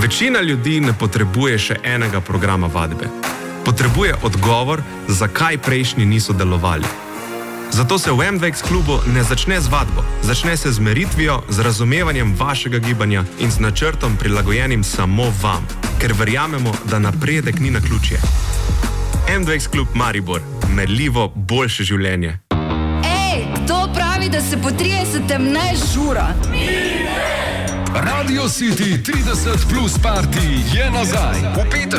Večina ljudi ne potrebuje še enega programa vadbe. Potrebuje odgovor, zakaj prejšnji niso delovali. Zato se v MDX klubu ne začne z vadbo, začne se z meritvijo, z razumevanjem vašega gibanja in z načrtom prilagojenim samo vam, ker verjamemo, da napredek ni naključje. MDX klub Maribor, merljivo boljše življenje. Kdo pravi, da se po 30. ne žura? Radio City 30 plus party je nazaj.